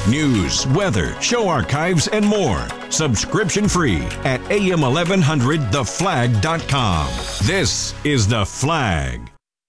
News, weather, show archives, and more. Subscription free at AM1100theflag.com. This is The Flag.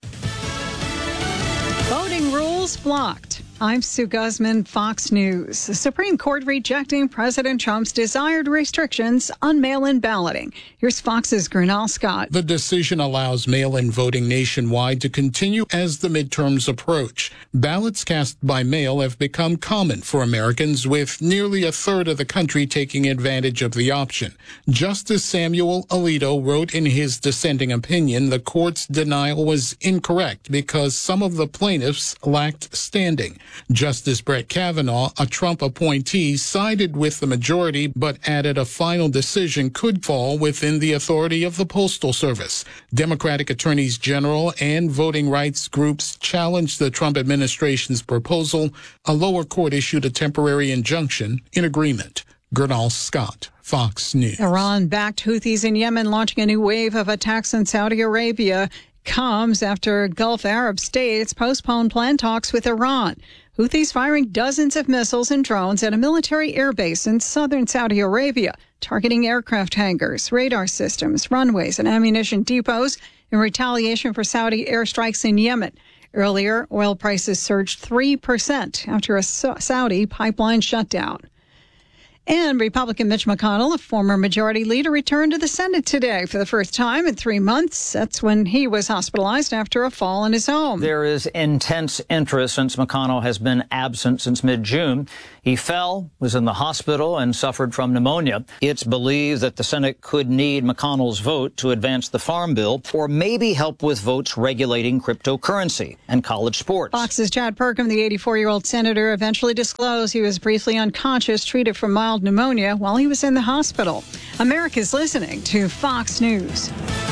Voting rules blocked. I'm Sue Guzman, Fox News. The Supreme Court rejecting President Trump's desired restrictions on mail-in balloting. Here's Fox's Gernal Scott. The decision allows mail-in voting nationwide to continue as the midterms approach. Ballots cast by mail have become common for Americans, with nearly a third of the country taking advantage of the option. Justice Samuel Alito wrote in his dissenting opinion the court's denial was incorrect because some of the plaintiffs lacked standing. Justice Brett Kavanaugh, a Trump appointee, sided with the majority but added a final decision could fall within the authority of the Postal Service. Democratic attorneys general and voting rights groups challenged the Trump administration's proposal. A lower court issued a temporary injunction in agreement. Gernal Scott, Fox News. Iran-backed Houthis in Yemen launching a new wave of attacks in Saudi Arabia comes after Gulf Arab states postponed planned talks with Iran. Houthis firing dozens of missiles and drones at a military airbase in southern Saudi Arabia, targeting aircraft hangars, radar systems, runways, and ammunition depots in retaliation for Saudi airstrikes in Yemen. Earlier, oil prices surged 3% after a Saudi pipeline shutdown. And Republican Mitch McConnell, a former majority leader, returned to the Senate today for the first time in 3 months. That's when he was hospitalized after a fall in his home. There is intense interest since McConnell has been absent since mid-June. He fell, was in the hospital, and suffered from pneumonia. It's believed that the Senate could need McConnell's vote to advance the Farm Bill or maybe help with votes regulating cryptocurrency and college sports. Fox's Chad Perkins, the 84-year-old senator, eventually disclosed he was briefly unconscious, treated for mild pneumonia while he was in the hospital. America's listening to Fox News.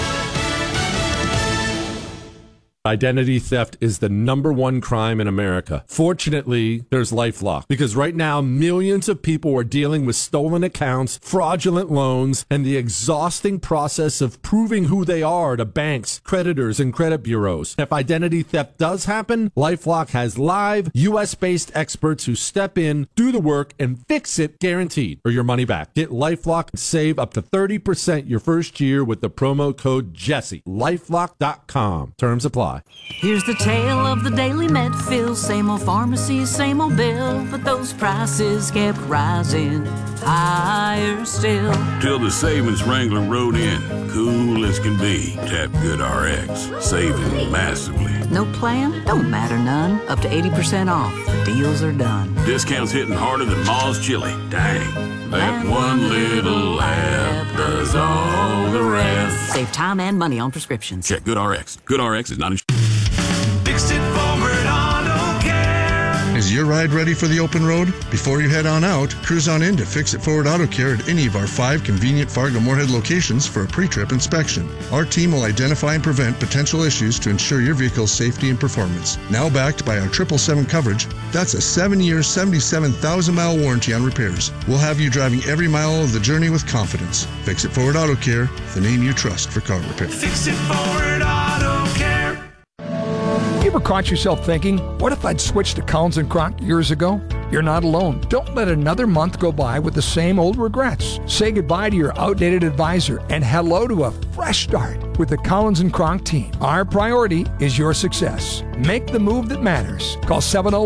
Identity theft is the #1 crime in America. Fortunately, there's LifeLock, because right now millions of people are dealing with stolen accounts, fraudulent loans, and the exhausting process of proving who they are to banks, creditors, and credit bureaus. If identity theft does happen, LifeLock has live, U.S.-based experts who step in, do the work, and fix it guaranteed, or your money back. Get LifeLock and save up to 30% your first year with the promo code Jesse. LifeLock.com. Terms apply. Here's the tale of the Daily Medfield. Same old pharmacy, same old bill, but those prices kept rising higher still. Till the savings wrangler rode in, cool as can be. Tap GoodRx, saving massively. No plan? Don't matter none. Up to 80% off. The deals are done. Discounts hitting harder than Ma's chili. Dang, that one little app does all the rest. Save time and money on prescriptions. Check GoodRx. GoodRx is not insured. Fixed It Forward Auto Care. Is your ride ready for the open road? Before you head on out, cruise on in to Fix It Forward Auto Care at any of our 5 convenient Fargo-Moorhead locations for a pre-trip inspection. Our team will identify and prevent potential issues to ensure your vehicle's safety and performance. Now backed by our 777 coverage, that's a 7-year, 77,000-mile warranty on repairs. We'll have you driving every mile of the journey with confidence. Fix It Forward Auto Care, the name you trust for car repair. Fix It Forward Auto Care. You ever caught yourself thinking, what if I'd switched to Collins & Kronk years ago? You're not alone. Don't let another month go by with the same old regrets. Say goodbye to your outdated advisor and hello to a fresh start with the Collins & Kronk team. Our priority is your success. Make the move that matters. Call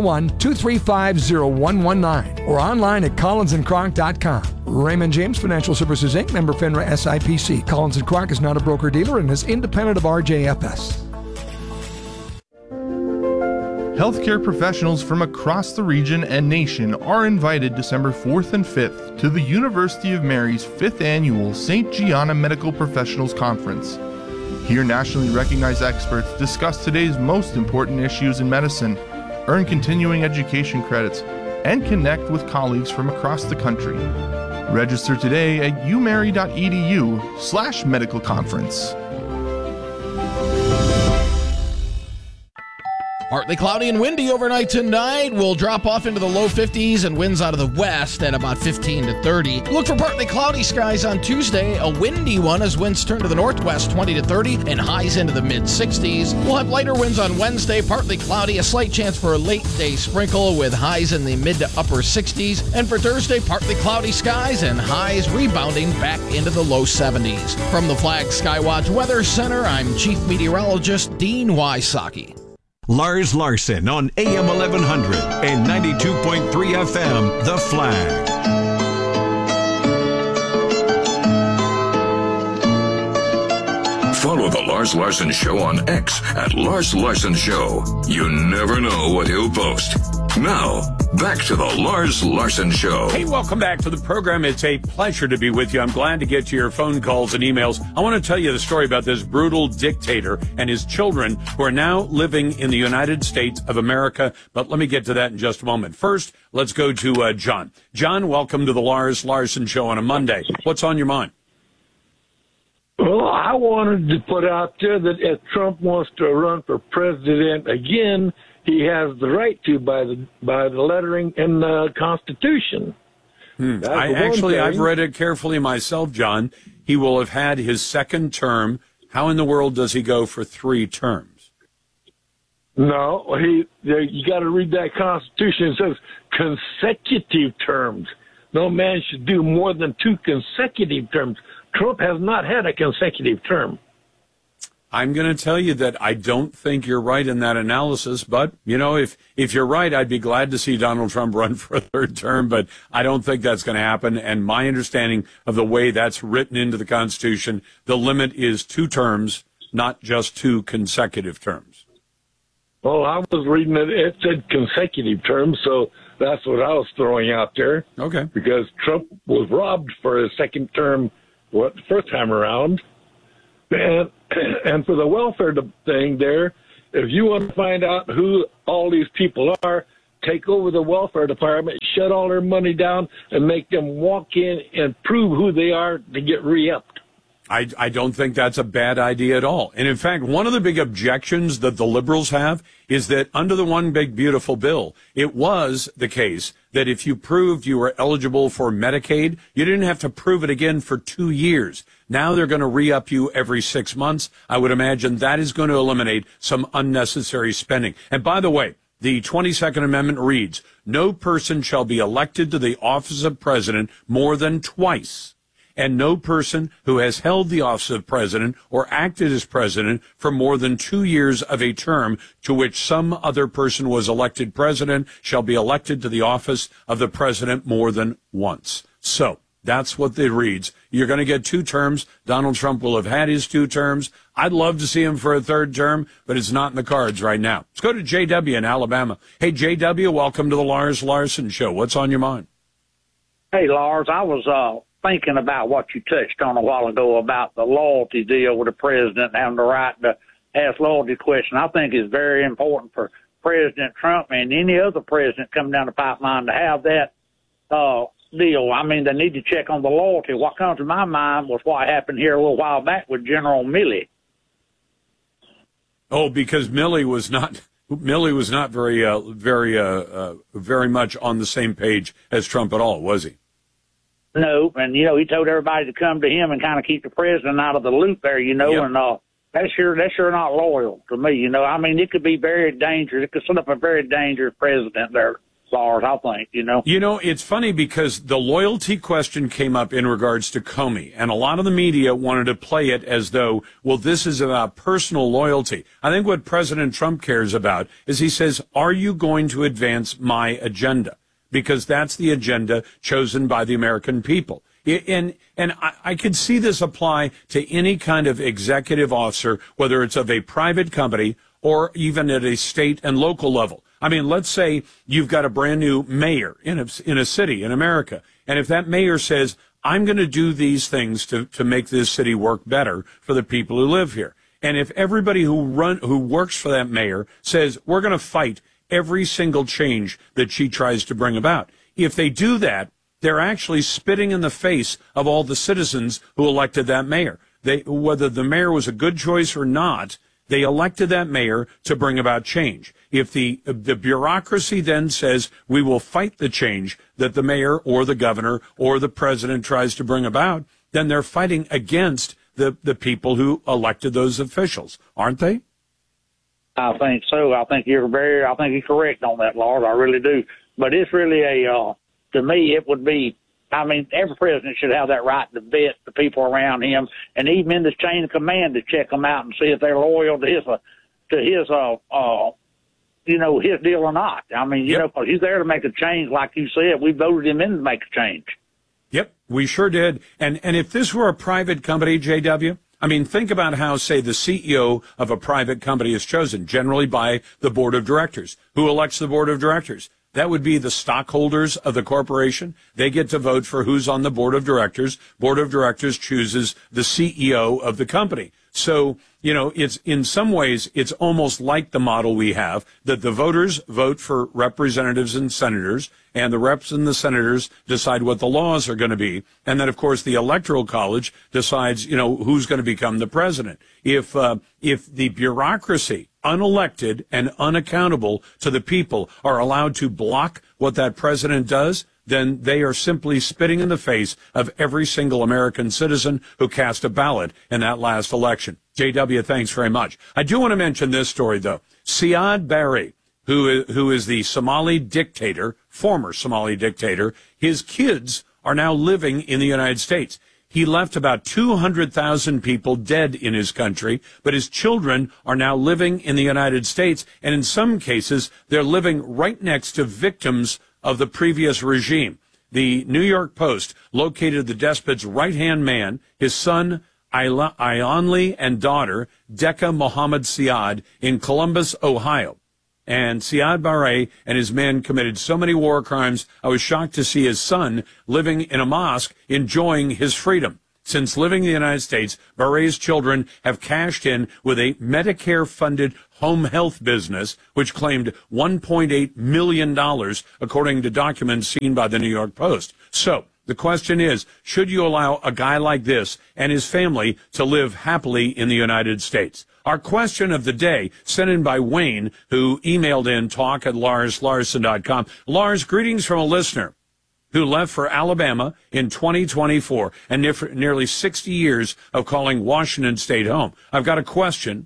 701-235-0119 or online at collinsandkronk.com. Raymond James Financial Services, Inc., member FINRA SIPC. Collins & Kronk is not a broker-dealer and is independent of RJFS. Healthcare professionals from across the region and nation are invited December 4th and 5th to the University of Mary's 5th Annual St. Gianna Medical Professionals Conference. Here, nationally recognized experts discuss today's most important issues in medicine, earn continuing education credits, and connect with colleagues from across the country. Register today at umary.edu/medical conference. Partly cloudy and windy overnight tonight. We'll drop off into the low 50s and winds out of the west at about 15 to 30. Look for partly cloudy skies on Tuesday. A windy one as winds turn to the northwest 20 to 30 and highs into the mid-60s. We'll have lighter winds on Wednesday, partly cloudy, a slight chance for a late day sprinkle with highs in the mid to upper 60s. And for Thursday, partly cloudy skies and highs rebounding back into the low 70s. From the Flag Skywatch Weather Center, I'm Chief Meteorologist Dean Wysocki. Lars Larson on AM 1100 and 92.3 FM, The Flag. Follow The Lars Larson Show on X at Lars Larson Show. You never know what he'll post. Now, back to The Lars Larson Show. Hey, welcome back to the program. It's a pleasure to be with you. I'm glad to get to your phone calls and emails. I want to tell you the story about this brutal dictator and his children who are now living in the United States of America. But let me get to that in just a moment. First, let's go to John. John, welcome to the Lars Larson Show on a Monday. What's on your mind? Well, I wanted to put out there that if Trump wants to run for president again, he has the right to by the lettering in the Constitution. I've read it carefully myself, John. He will have had his second term. How in the world does he go for 3 terms? No, you got to read that Constitution. It says consecutive terms. No man should do more than 2 consecutive terms. Trump has not had a consecutive term. I'm going to tell you that I don't think you're right in that analysis, but, you know, if you're right, I'd be glad to see Donald Trump run for a 3rd term, but I don't think that's going to happen. And my understanding of the way that's written into the Constitution, the limit is 2 terms, not just 2 consecutive terms. Well, I was reading it said consecutive terms, so that's what I was throwing out there. Okay. Because Trump was robbed for his 2nd term, the first time around. And for the welfare thing there, if you want to find out who all these people are, take over the welfare department, shut all their money down, and make them walk in and prove who they are to get re-upped. I don't think that's a bad idea at all. And in fact, one of the big objections that the liberals have is that under the One Big Beautiful Bill, it was the case that if you proved you were eligible for Medicaid, you didn't have to prove it again for 2 years. Now they're going to re-up you every 6 months. I would imagine that is going to eliminate some unnecessary spending. And by the way, the 22nd Amendment reads, no person shall be elected to the office of president more than twice. And no person who has held the office of president or acted as president for more than 2 years of a term to which some other person was elected president shall be elected to the office of the president more than once. So that's what it reads. You're going to get 2 terms. Donald Trump will have had his 2 terms. I'd love to see him for a 3rd term, but it's not in the cards right now. Let's go to JW in Alabama. Hey, JW, welcome to the Lars Larson Show. What's on your mind? Hey, Lars, I was thinking about what you touched on a while ago about the loyalty deal with the president having the right to ask loyalty question. I think it's very important for President Trump and any other president coming down the pipeline to have that deal. I mean, they need to check on the loyalty. What comes to my mind was what happened here a little while back with General Milley. Oh, because Milley was not very much on the same page as Trump at all, was he? No, and, you know, he told everybody to come to him and kind of keep the president out of the loop there, you know, and that's sure not loyal to me, you know. I mean, it could be very dangerous. It could set up a very dangerous president there, Lars, I think, you know. You know, it's funny because the loyalty question came up in regards to Comey, and a lot of the media wanted to play it as though, well, this is about personal loyalty. I think what President Trump cares about is he says, are you going to advance my agenda? Because that's the agenda chosen by the American people. And I could see this apply to any kind of executive officer, whether it's of a private company or even at a state and local level. I mean, let's say you've got a brand new mayor in a city in America. And if that mayor says, I'm going to do these things to make this city work better for the people who live here. And if everybody who works for that mayor says, we're going to fight every single change that she tries to bring about. If they do that, they're actually spitting in the face of all the citizens who elected that mayor. Whether the mayor was a good choice or not, They elected that mayor to bring about change. If the bureaucracy then says we will fight the change that the mayor or the governor or the president tries to bring about, then they're fighting against the people who elected those officials, aren't they? I think so. I think you're correct on that, Lars. I really do. But it's really to me, it would be, I mean, every president should have that right to vet the people around him, and even in this chain of command to check them out and see if they're loyal to his deal or not. I mean, you know, 'cause he's there to make a change, like you said. We voted him in to make a change. Yep, we sure did. And if this were a private company, JW, I mean, think about how, say, the CEO of a private company is chosen, generally by the board of directors. Who elects the board of directors? That would be the stockholders of the corporation. They get to vote for who's on the board of directors. Board of directors chooses the CEO of the company. So, you know, it's in some ways, it's almost like the model we have, that the voters vote for representatives and senators, and the reps and the senators decide what the laws are going to be. And then, of course, the Electoral College decides, you know, who's going to become the president. If the bureaucracy, unelected and unaccountable to the people, are allowed to block what that president does, then they are simply spitting in the face of every single American citizen who cast a ballot in that last election. JW, thanks very much. I do want to mention this story, though. Siad Barre, who is the Somali dictator, former Somali dictator, his kids are now living in the United States. He left about 200,000 people dead in his country, but his children are now living in the United States, and in some cases, they're living right next to victims of the previous regime. The New York Post located the despot's right-hand man, his son, Ionli, and daughter, Decca Mohammed Siad, in Columbus, Ohio. And Siad Barre and his men committed so many war crimes, I was shocked to see his son living in a mosque, enjoying his freedom. Since living in the United States, Barre's children have cashed in with a Medicare-funded home health business, which claimed $1.8 million, according to documents seen by the New York Post. So the question is, should you allow a guy like this and his family to live happily in the United States? Our question of the day, sent in by Wayne, who emailed in talk@LarsLarson.com. Lars, greetings from a listener who left for Alabama in 2024 and nearly 60 years of calling Washington State home. I've got a question.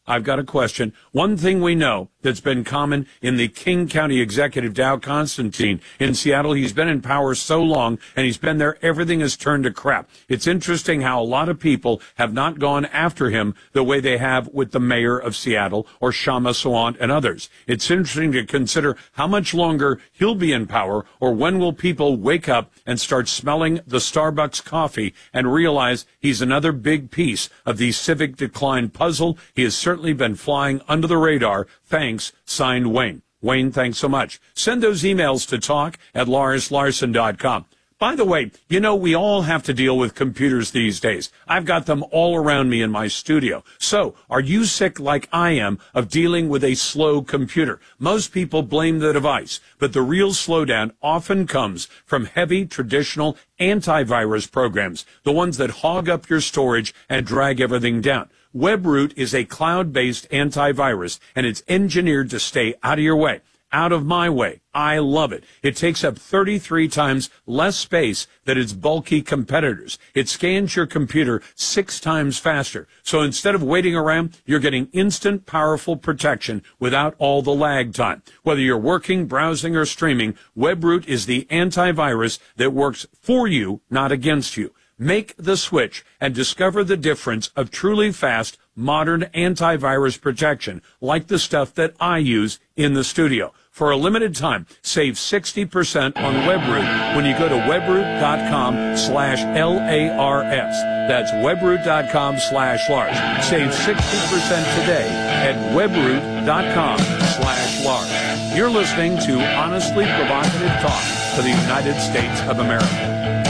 One thing we know that's been common in the King County executive, Dow Constantine, in Seattle, he's been in power so long, and he's been there, everything has turned to crap. It's interesting how a lot of people have not gone after him the way they have with the mayor of Seattle or Shama Sawant and others. It's interesting to consider how much longer he'll be in power, or when will people wake up and start smelling the Starbucks coffee and realize he's another big piece of the civic decline puzzle. He has certainly been flying under the radar. Thanks, signed Wayne. Wayne, thanks so much. Send those emails to talk@LarsLarson.com. By the way, you know, we all have to deal with computers these days. I've got them all around me in my studio. So, are you sick like I am of dealing with a slow computer? Most people blame the device, but the real slowdown often comes from heavy traditional antivirus programs, the ones that hog up your storage and drag everything down. WebRoot is a cloud-based antivirus, and it's engineered to stay out of your way. Out of my way. I love it. It takes up 33 times less space than its bulky competitors. It scans your computer 6 times faster. So instead of waiting around, you're getting instant, powerful protection without all the lag time. Whether you're working, browsing, or streaming, WebRoot is the antivirus that works for you, not against you. Make the switch and discover the difference of truly fast, modern antivirus protection, like the stuff that I use in the studio. For a limited time, save 60% on WebRoot when you go to webroot.com/LARS. That's webroot.com/Lars. Save 60% today at webroot.com/Lars. You're listening to honestly provocative talk for the United States of America.